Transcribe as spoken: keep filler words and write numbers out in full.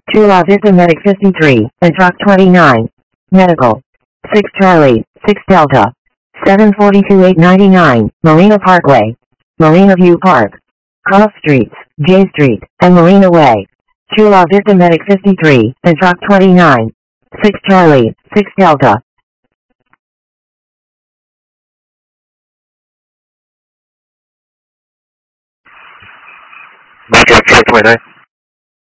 Chula Vista Medic fifty-three, and Truck twenty-nine. Medical. six Charlie, six Delta. seven forty-two eight ninety-nine, Marina Parkway. Marina View Park. Cross Streets, J Street, and Marina Way. Chula Vista Medic fifty-three, and Truck twenty-nine. six Charlie, six Delta. Truck twenty-nine.